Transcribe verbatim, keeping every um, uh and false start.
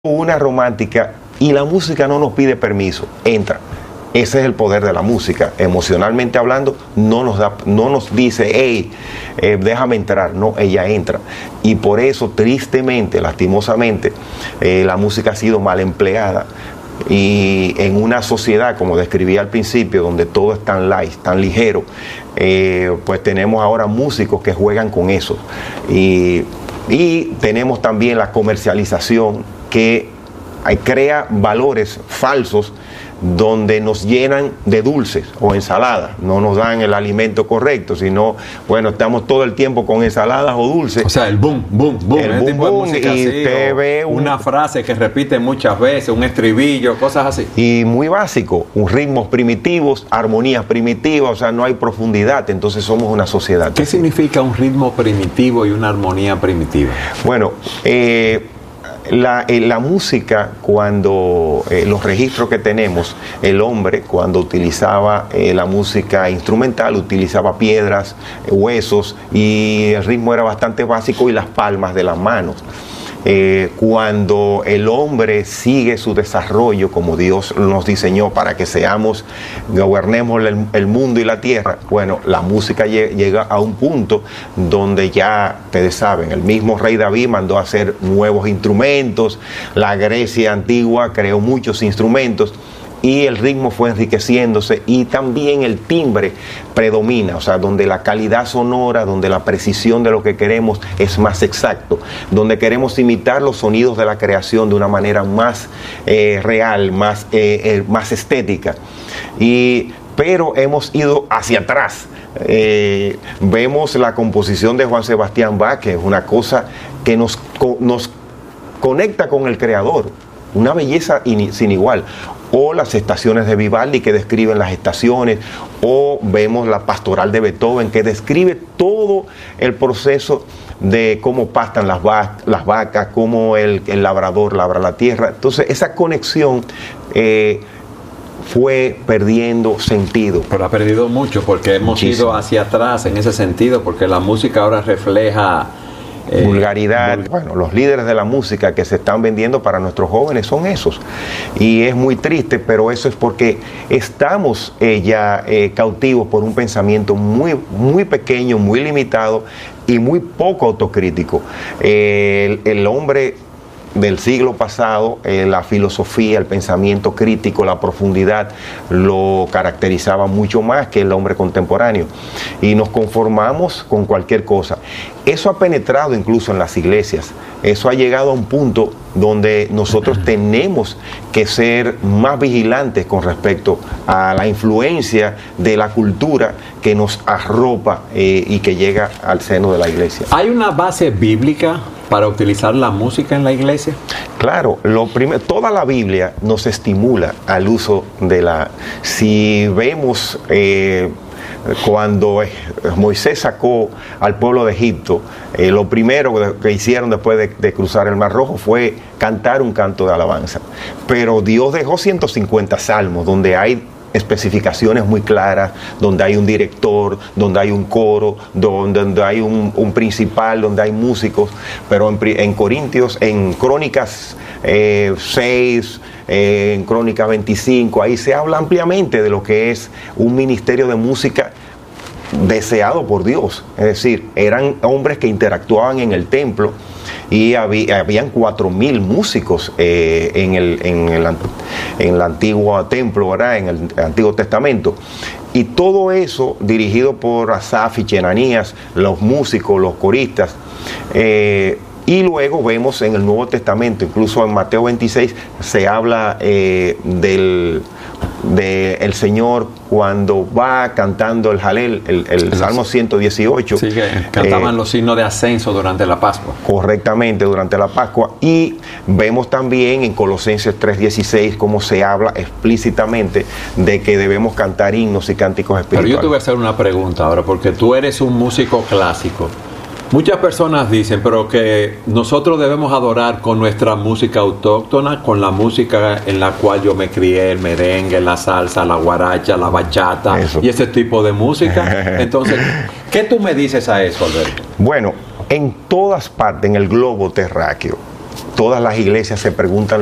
una romántica y la música no nos pide permiso, entra. Ese es el poder de la música. Emocionalmente hablando, no nos da, no nos dice, hey, eh, déjame entrar. No, ella entra. Y por eso, tristemente, lastimosamente, eh, la música ha sido mal empleada. Y en una sociedad, como describí al principio, donde todo es tan light, tan ligero, eh, pues tenemos ahora músicos que juegan con eso. Y, y tenemos también la comercialización que crea valores falsos donde nos llenan de dulces o ensaladas, no nos dan el alimento correcto, sino, bueno, estamos todo el tiempo con ensaladas o dulces. O sea, el boom, boom, boom, el boom, tipo boom, de música y así, te ve un, una frase que repite muchas veces, un estribillo, cosas así. Y muy básico, un ritmos primitivos, armonías primitivas, o sea, no hay profundidad, entonces somos una sociedad. ¿Qué significa un ritmo primitivo y una armonía primitiva? Bueno, eh, La, eh, la música, cuando eh, los registros que tenemos, el hombre cuando utilizaba eh, la música instrumental, utilizaba piedras, eh, huesos, y el ritmo era bastante básico y las palmas de las manos. Eh, cuando el hombre sigue su desarrollo como Dios nos diseñó para que seamos, gobernemos el, el mundo y la tierra, bueno, la música lleg- llega a un punto donde ya, ustedes saben, el mismo rey David mandó a hacer nuevos instrumentos, la Grecia antigua creó muchos instrumentos, y el ritmo fue enriqueciéndose y también el timbre predomina, o sea, donde la calidad sonora, donde la precisión de lo que queremos es más exacto, donde queremos imitar los sonidos de la creación de una manera más eh, real, más, eh, eh, más estética. Y, pero hemos ido hacia atrás. Eh, vemos la composición de Juan Sebastián Bach, que es una cosa que nos, nos conecta con el Creador, una belleza in, sin igual. O las estaciones de Vivaldi que describen las estaciones, o vemos la pastoral de Beethoven que describe todo el proceso de cómo pastan las, va- las vacas, cómo el, el labrador labra la tierra. Entonces esa conexión eh, fue perdiendo sentido. Pero ha perdido mucho porque hemos Muchísimo. ido hacia atrás en ese sentido, porque la música ahora refleja Eh, vulgaridad. Vulgar. Bueno, los líderes de la música que se están vendiendo para nuestros jóvenes son esos. Y es muy triste, pero eso es porque estamos eh, ya eh, cautivos por un pensamiento muy, muy pequeño, muy limitado y muy poco autocrítico. Eh, el, el hombre del siglo pasado, eh, la filosofía, el pensamiento crítico, la profundidad lo caracterizaba mucho más que el hombre contemporáneo, y nos conformamos con cualquier cosa. Eso ha penetrado incluso en las iglesias, eso ha llegado a un punto donde nosotros tenemos que ser más vigilantes con respecto a la influencia de la cultura que nos arropa eh, y que llega al seno de la iglesia. ¿Hay una base bíblica para utilizar la música en la iglesia? Claro, lo primero, toda la Biblia nos estimula al uso de la... Si vemos eh, cuando Moisés sacó al pueblo de Egipto, eh, lo primero que hicieron después de, de cruzar el Mar Rojo fue cantar un canto de alabanza. Pero Dios dejó ciento cincuenta salmos donde hay especificaciones muy claras, donde hay un director, donde hay un coro, donde, donde hay un, un principal, donde hay músicos. Pero en, en Corintios, en Crónicas eh, seis, eh, en Crónicas veinticinco, ahí se habla ampliamente de lo que es un ministerio de música deseado por Dios. Es decir, eran hombres que interactuaban en el templo, y había, habían cuatro mil músicos eh, en, el, en, el, en el antiguo templo, ¿verdad? En el Antiguo Testamento. Y todo eso dirigido por Asaf y Chenanías, los músicos, los coristas. Eh, y luego vemos en el Nuevo Testamento, incluso en Mateo veintiséis, se habla eh, del... de el Señor cuando va cantando el Jalel, el, el Salmo ciento dieciocho. Sí, que cantaban eh, los signos de ascenso durante la Pascua. Correctamente, durante la Pascua. Y vemos también en Colosenses tres dieciséis cómo se habla explícitamente de que debemos cantar himnos y cánticos espirituales. Pero yo te voy a hacer una pregunta ahora, porque tú eres un músico clásico. Muchas personas dicen, pero que nosotros debemos adorar con nuestra música autóctona, con la música en la cual yo me crié, el merengue, la salsa, la guaracha, la bachata, eso, y ese tipo de música. Entonces, ¿qué tú me dices a eso, Alberto? Bueno, en todas partes, en el globo terráqueo, todas las iglesias se preguntan